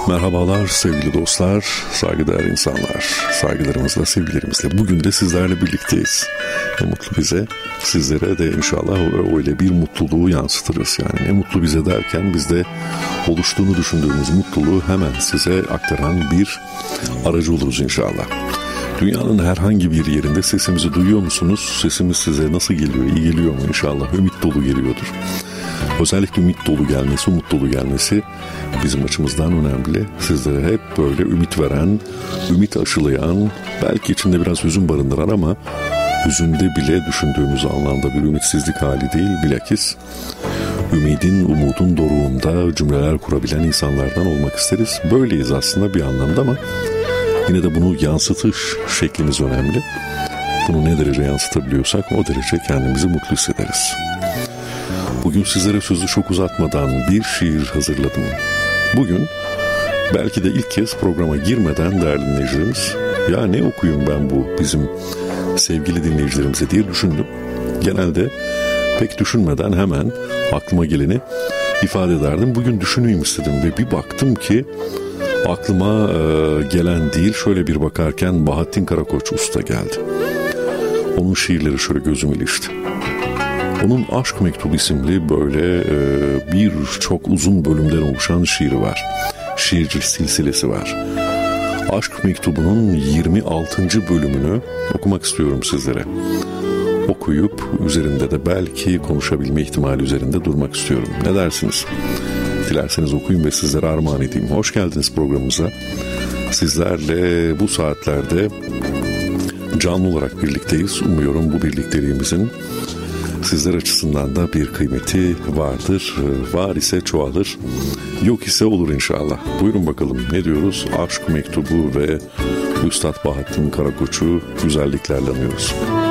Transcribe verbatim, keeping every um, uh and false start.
Merhabalar sevgili dostlar, saygıdeğer insanlar, saygılarımızla, sevgilerimizle bugün de sizlerle birlikteyiz. Ne mutlu bize, sizlere de inşallah öyle bir mutluluğu yansıtırız. Yani ne mutlu bize derken biz de oluştuğunu düşündüğümüz mutluluğu hemen size aktaran bir aracı oluruz inşallah. Dünyanın herhangi bir yerinde sesimizi duyuyor musunuz? Sesimiz size nasıl geliyor? İyi geliyor mu? İnşallah ümit dolu geliyordur. Özellikle ümit dolu gelmesi, umut dolu gelmesi bizim açımızdan önemli. Sizlere hep böyle ümit veren, ümit aşılayan, belki içinde biraz hüzün barındıran ama hüzünde bile düşündüğümüz anlamda bir ümitsizlik hali değil, bilakis ümidin, umudun doruğunda cümleler kurabilen insanlardan olmak isteriz. Böyleyiz aslında bir anlamda ama yine de bunu yansıtış şeklimiz önemli. Bunu ne derece yansıtabiliyorsak o derece kendimizi mutlu hissederiz. Bugün sizlere sözü çok uzatmadan bir şiir hazırladım. Bugün belki de ilk kez programa girmeden değerli dinleyicilerimiz, ya ne okuyayım ben bu bizim sevgili dinleyicilerimize diye düşündüm. Genelde pek düşünmeden hemen aklıma geleni ifade ederdim. Bugün düşüneyim istedim ve bir baktım ki aklıma e, gelen değil, şöyle bir bakarken Bahattin Karakoç Usta geldi. Onun şiirleri şöyle gözüme ilişti. Onun Aşk Mektubu isimli böyle e, bir çok uzun bölümden oluşan şiiri var. Şiirci silsilesi var. Aşk Mektubu'nun yirmi altıncı bölümünü okumak istiyorum sizlere. Okuyup üzerinde de belki konuşabilme ihtimali üzerinde durmak istiyorum. Ne dersiniz? Dilerseniz okuyun ve sizlere armağan edeyim. Hoş geldiniz programımıza. Sizlerle bu saatlerde canlı olarak birlikteyiz. Umuyorum bu birlikteliğimizin sizler açısından da bir kıymeti vardır. Var ise çoğalır. Yok ise olur inşallah. Buyurun bakalım ne diyoruz? Aşk Mektubu ve Üstad Bahattin Karakoç'u güzelliklerle anıyoruz.